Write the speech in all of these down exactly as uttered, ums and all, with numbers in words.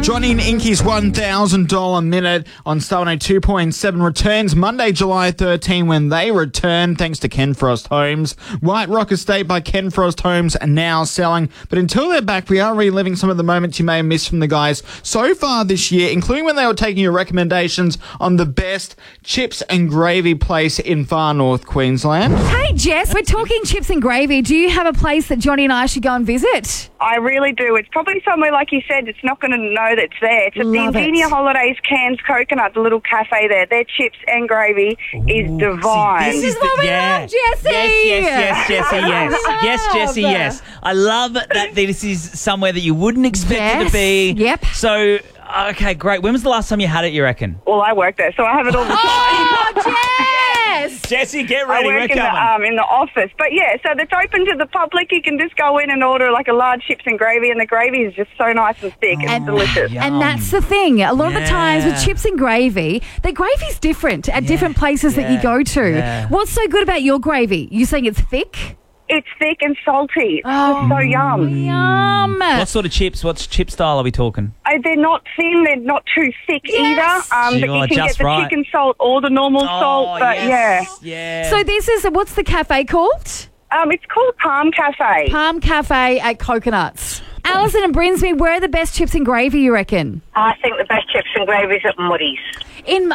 Johnny and Inky's one thousand dollars minute on Star one oh two point seven returns Monday, July thirteenth when they return thanks to Ken Frost Homes. White Rock Estate by Ken Frost Homes are now selling. But until they're back, we are reliving some of the moments you may have missed from the guys so far this year, including when they were taking your recommendations on the best chips and gravy place in far north Queensland. Hey, Jess, we're talking chips and gravy. Do you have a place that Johnny and I should go and visit? I really do. It's probably somewhere, like you said, it's not going to know that it's there. It's at Love the it. Ingenia Holidays Cairns Coconut, the little cafe there. Their chips and gravy is divine. This is what we love, Jessie. Yes, yes, yes, Jessie, yes. Love. Yes, Jessie, yes. I love that this is somewhere that you wouldn't expect it Yes. to be. Yep. So, okay, great. When was the last time you had it, you reckon? Well, I work there, so I have it all the time. Oh, Jess! Jessie, get I ready. We're work in the, coming. um, in the office. But, yeah, so it's open to the public. You can just go in and order, like, a large chips and gravy, and the gravy is just so nice and thick. It's And- delicious. Yum. And that's the thing. A lot of the times with Yeah. chips and gravy, the gravy's different at Yeah, different places that you yeah, go to. yeah. What's so good about your gravy? You saying it's thick? It's thick and salty. It's Oh. just so yum. Yum. What sort of chips? What chip style are we talking? Uh, they're not thin, they're not too thick Yes. either. Um, but You're you can just get the right. chicken salt or the normal salt. But, yes. Yeah. So this is, what's the cafe called? yeah. Um, it's called Palm Cafe. Palm Cafe at Coconuts. Alison and Brinsby, where are the best chips and gravy, you reckon? I think the best chips and gravy's at Muddy's. In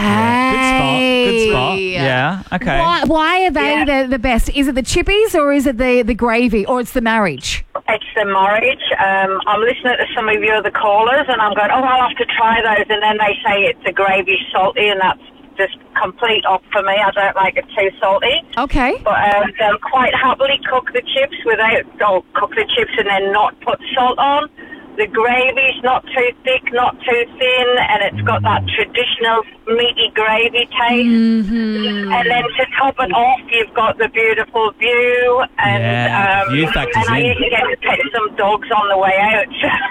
okay, Good spot. Good spot. Yeah. Okay. Why, why are they Yeah. the, the best? Is it the chippies or is it the, the gravy or it's the marriage? It's the marriage. Um, I'm listening to some of your other callers and I'm going, oh, I'll have to try those. And then they say it's the gravy salty and that's just complete off for me. I don't like it too salty. Okay. But um, they'll quite happily cook the chips without, oh, cook the chips and then not put salt on. The gravy's not too thick, not too thin, and it's got that traditional meaty gravy taste. Mm-hmm. And then to top it off, you've got the beautiful view. And, Yeah, um, view factors and I in. usually get to pet some dogs on the way out.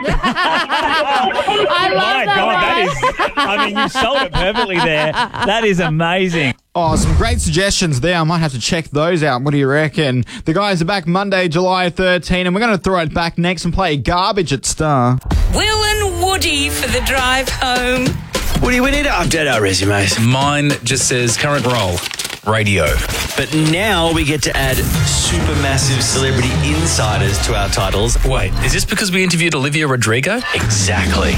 I love My that God, one. that is. I mean, you sold it perfectly there. That is amazing. Oh, some great suggestions there. I might have to check those out. What do you reckon? The guys are back Monday, July thirteenth, and we're going to throw it back next and play Garbage at Star. Will and Woody for the drive home. Woody, we need to update our resumes. Mine just says current role, radio. But now we get to add supermassive celebrity insiders to our titles. Wait, is this because we interviewed Olivia Rodrigo? Exactly.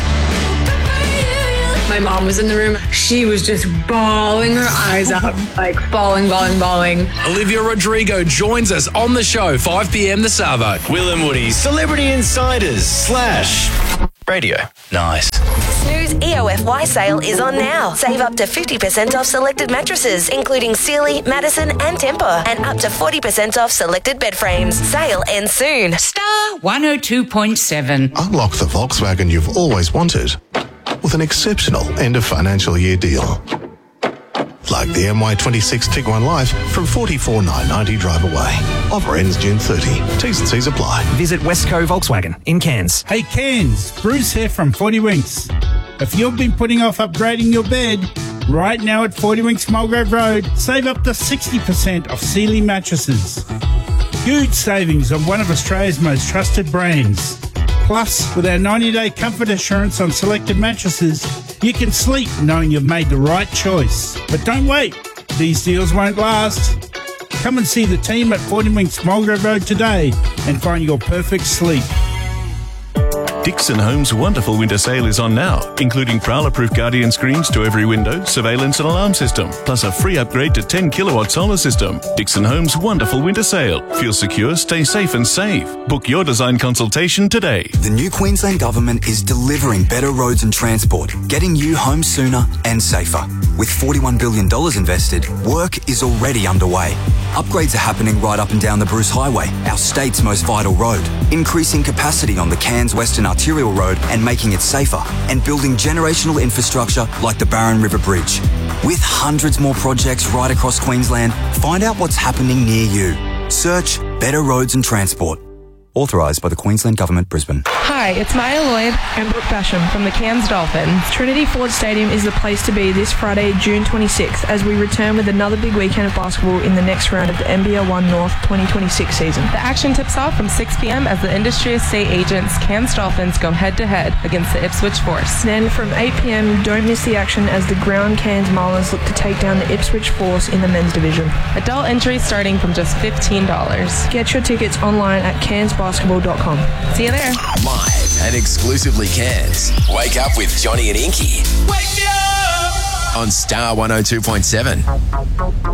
My mom was in the room. She was just bawling her eyes out, like bawling, bawling, bawling. Olivia Rodrigo joins us on the show, five p.m. this Savo. Will and Woody's Celebrity Insiders slash radio. Nice. Snooze E O F Y sale is on now. Save up to fifty percent off selected mattresses, including Sealy, Madison and Tempur, and up to forty percent off selected bed frames. Sale ends soon. Star one oh two point seven. Unlock the Volkswagen you've always wanted with an exceptional end of financial year deal. Like the M Y twenty-six Tiguan Life from forty-four thousand nine hundred ninety drive away. Offer ends June thirtieth. T's and C's apply. Visit Westco Volkswagen in Cairns. Hey Cairns, Bruce here from forty Winks. If you've been putting off upgrading your bed, right now at forty Winks Mulgrave Road, save up to sixty percent off Sealy mattresses. Huge savings on one of Australia's most trusted brands. Plus, with our ninety-day comfort assurance on selected mattresses, you can sleep knowing you've made the right choice. But don't wait. These deals won't last. Come and see the team at forty Winks Mulgrave Road today and find your perfect sleep. Dixon Homes' wonderful winter sale is on now, including Prowler-proof Guardian screens to every window, surveillance and alarm system, plus a free upgrade to ten kilowatt solar system. Dixon Homes' wonderful winter sale. Feel secure, stay safe and save. Book your design consultation today. The new Queensland Government is delivering better roads and transport, getting you home sooner and safer. With forty-one billion dollars invested, work is already underway. Upgrades are happening right up and down the Bruce Highway, our state's most vital road, increasing capacity on the Cairns Western Arterial Road and making it safer, and building generational infrastructure like the Barron River Bridge. With hundreds more projects right across Queensland, find out what's happening near you. Search Better Roads and Transport. Authorised by the Queensland Government, Brisbane. Hi, it's Maya Lloyd and Brooke Basham from the Cairns Dolphins. Trinity Ford Stadium is the place to be this Friday, June twenty-sixth, as we return with another big weekend of basketball in the next round of the N B L one North twenty twenty-six season. The action tips off from six p.m. as the Industry Estate Agents Cairns Dolphins go head-to-head against the Ipswich Force. Then from eight p.m, don't miss the action as the Ground Cairns Marlins look to take down the Ipswich Force in the men's division. Adult entry starting from just fifteen dollars. Get your tickets online at cairns basketball dot com. See you there. Live and exclusively Cairns. Wake up with Johnny and Inky. Wake me up! On Star one oh two point seven.